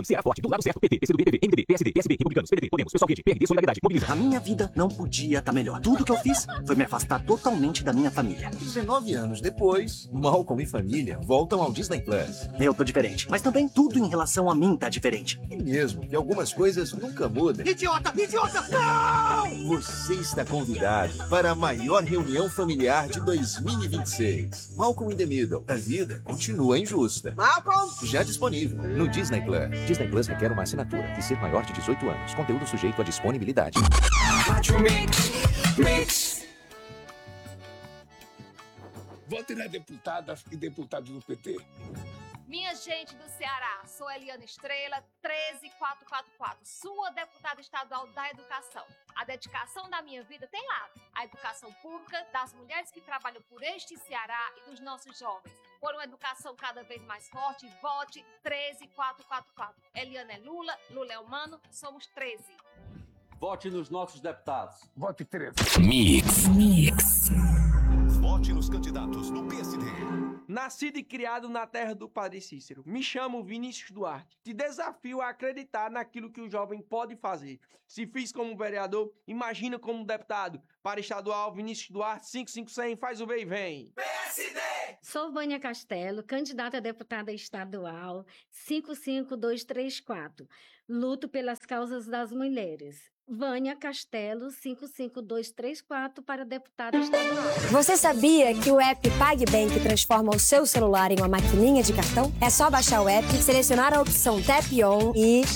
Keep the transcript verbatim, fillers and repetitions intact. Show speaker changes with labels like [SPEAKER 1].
[SPEAKER 1] Ceará Forte, do lado certo, P T, P C do B, P V, M D B, P S D, P S B, Republicanos, P D T, Podemos, Pessoal Quente, P R D, Solidariedade, Mobiliza.
[SPEAKER 2] A minha vida não podia estar melhor. Tudo que eu fiz foi me afastar totalmente da minha família.
[SPEAKER 3] dezenove anos depois, Malcolm e família voltam ao Disney Plus.
[SPEAKER 2] Eu tô diferente, mas também tudo em relação a mim tá diferente.
[SPEAKER 3] E mesmo que algumas coisas nunca mudam.
[SPEAKER 2] Idiota, idiota, não!
[SPEAKER 3] Você está convidado para a maior reunião familiar de dois mil e vinte e seis. Malcolm in the Middle. A vida continua injusta.
[SPEAKER 2] Malcolm!
[SPEAKER 3] Já disponível no Disney Plus. Disney Plus requer uma assinatura e ser maior de dezoito anos. Conteúdo sujeito à disponibilidade.
[SPEAKER 4] Vote nas deputadas e deputados do P T.
[SPEAKER 5] Minha gente do Ceará, sou Eliana Estrela, treze mil quatrocentos e quarenta e quatro, sua deputada estadual da educação. A dedicação da minha vida tem lado. A educação pública das mulheres que trabalham por este Ceará e dos nossos jovens. Por uma educação cada vez mais forte, vote treze mil quatrocentos e quarenta e quatro. Eliana é Lula, Lula é humano, somos treze.
[SPEAKER 6] Vote nos nossos deputados.
[SPEAKER 4] Vote treze.
[SPEAKER 1] Mix. Mix.
[SPEAKER 7] Vote nos candidatos do P S D.
[SPEAKER 8] Nascido e criado na terra do Padre Cícero, me chamo Vinícius Duarte. Te desafio a acreditar naquilo que o jovem pode fazer. Se fiz como vereador, imagina como deputado. Para estadual, Vinícius Duarte, cinco cinco zero zero, faz o bem e vem.
[SPEAKER 9] P S D! Sou Vânia Castelo, candidata a deputada estadual, cinco cinco dois três quatro. Luto pelas causas das mulheres. Vânia Castelo, cinco cinco dois três quatro, para deputada estadual.
[SPEAKER 10] Você sabia que o app PagBank transforma o seu celular em uma maquininha de cartão? É só baixar o app, selecionar a opção Tap On e